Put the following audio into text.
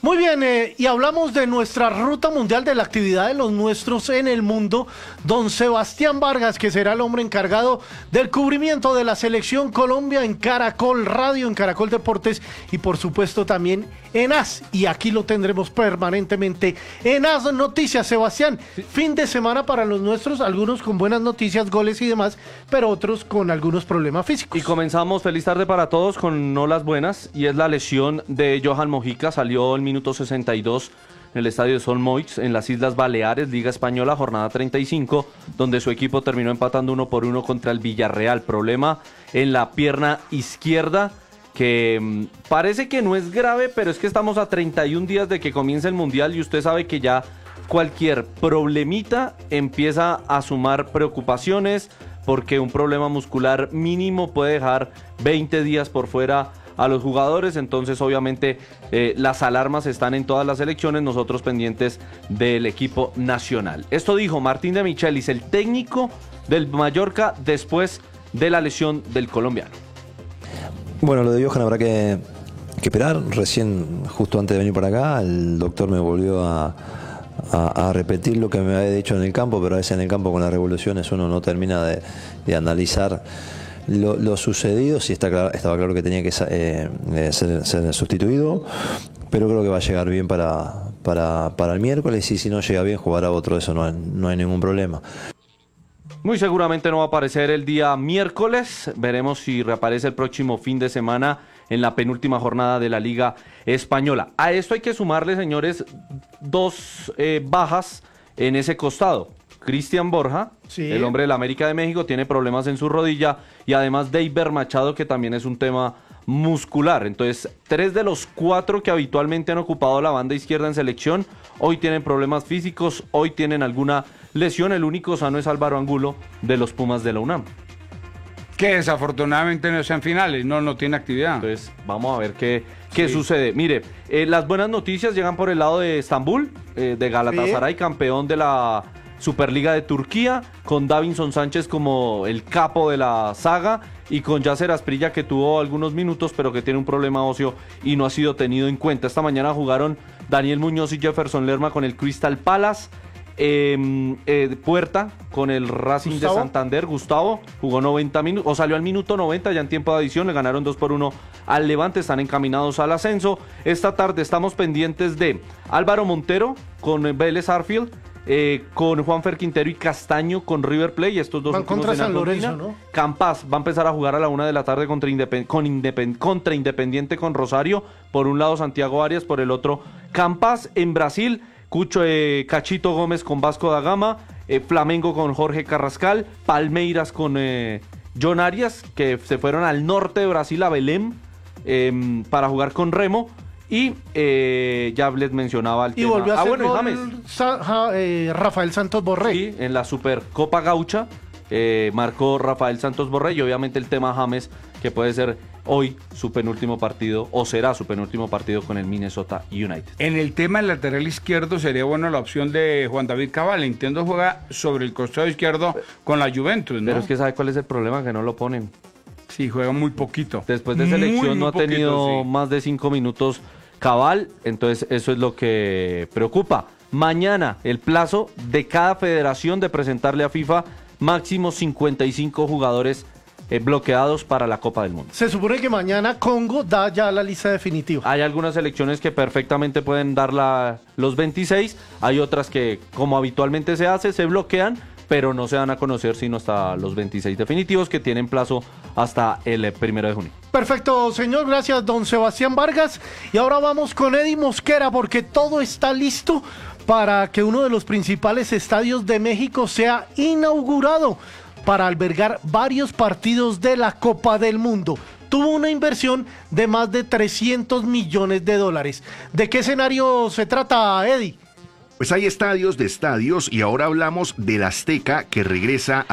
Muy bien, y hablamos de nuestra ruta mundial, de la actividad de los nuestros en el mundo. Don Sebastián Vargas, que será el hombre encargado del cubrimiento de la Selección Colombia en Caracol Radio, en Caracol Deportes y por supuesto también en AS. Y aquí lo tendremos permanentemente en AS Noticias. Sebastián, fin de semana para los nuestros, algunos con buenas noticias, goles y demás, pero otros con algunos problemas físicos. Y comenzamos, feliz tarde para todos, con no las buenas, y es la lesión de Johan Mojica. Salió el minuto 62 en el estadio de Son Moix, en las Islas Baleares, Liga Española, jornada 35, donde su equipo terminó empatando 1-1 contra el Villarreal. Problema en la pierna izquierda, que parece que no es grave, pero es que estamos a 31 días de que comience el Mundial y usted sabe que ya cualquier problemita empieza a sumar preocupaciones, porque un problema muscular mínimo puede dejar 20 días por fuera a los jugadores. Entonces obviamente las alarmas están en todas las selecciones, nosotros pendientes del equipo nacional. Esto dijo Martín de Michelis, el técnico del Mallorca, después de la lesión del colombiano. Bueno, lo de Johan habrá que esperar. Recién, justo antes de venir para acá, el doctor me volvió a repetir lo que me había dicho en el campo, pero a veces en el campo con las revoluciones uno no termina de analizar lo sucedido. Sí estaba claro que tenía que ser sustituido, pero creo que va a llegar bien para el miércoles, y si no llega bien jugará otro, eso no hay ningún problema. Muy seguramente no va a aparecer el día miércoles, veremos si reaparece el próximo fin de semana en la penúltima jornada de la Liga Española. A esto hay que sumarle, señores, dos bajas en ese costado. Cristian Borja, sí, el hombre del América de México, tiene problemas en su rodilla, y además Deiber Machado, que también es un tema muscular. Entonces, 3 de los 4 que habitualmente han ocupado la banda izquierda en selección, hoy tienen problemas físicos, hoy tienen alguna lesión. El único sano es Álvaro Angulo, de los Pumas de la UNAM, que desafortunadamente no está en finales, no tiene actividad. Entonces, vamos a ver qué sucede. Mire, las buenas noticias llegan por el lado de Estambul, de Galatasaray, campeón de la Superliga de Turquía, con Davinson Sánchez como el capo de la saga, y con Yasser Asprilla, que tuvo algunos minutos, pero que tiene un problema óseo y no ha sido tenido en cuenta. Esta mañana jugaron Daniel Muñoz y Jefferson Lerma con el Crystal Palace. Puerta con el Racing de Santander. Gustavo jugó 90 minutos, o salió al minuto 90 ya en tiempo de adición. Le ganaron 2-1 al Levante, están encaminados al ascenso. Esta tarde estamos pendientes de Álvaro Montero con Vélez Arfield, con Juanfer Quintero y Castaño con River Plate, estos dos últimos contra en San Argentina. Lorenzo, ¿no? Campás va a empezar a jugar a la 1 de la tarde contra Independiente con Rosario. Por un lado Santiago Arias, por el otro Campás. En Brasil, Cachito Gómez con Vasco da Gama, Flamengo con Jorge Carrascal, Palmeiras con John Arias, que se fueron al norte de Brasil, a Belém, para jugar con Remo. Y ya les mencionaba el tema. Y volvió a hacer James. Rafael Santos Borré. Sí, en la Supercopa Gaucha marcó Rafael Santos Borré, y obviamente el tema James, que puede ser hoy su penúltimo partido, o será su penúltimo partido con el Minnesota United. En el tema del lateral izquierdo sería bueno la opción de Juan David Cabal. Entiendo juega sobre el costado izquierdo con la Juventus, ¿no? Pero es que ¿sabe cuál es el problema? Que no lo ponen. Sí, juega muy poquito. Después de selección no ha tenido poquito, sí, más de 5 minutos Cabal, entonces eso es lo que preocupa. Mañana el plazo de cada federación de presentarle a FIFA máximo 55 jugadores bloqueados para la Copa del Mundo. Se supone que mañana Congo da ya la lista definitiva. Hay algunas selecciones que perfectamente pueden dar los 26, hay otras que, como habitualmente se hace, se bloquean, pero no se dan a conocer sino hasta los 26 definitivos, que tienen plazo hasta el 1 de junio. Perfecto, señor, gracias, don Sebastián Vargas. Y ahora vamos con Eddie Mosquera, porque todo está listo para que uno de los principales estadios de México sea inaugurado para albergar varios partidos de la Copa del Mundo. Tuvo una inversión de más de $300 millones. ¿De qué escenario se trata, Eddie? Pues hay estadios de estadios, y ahora hablamos del Azteca, que regresa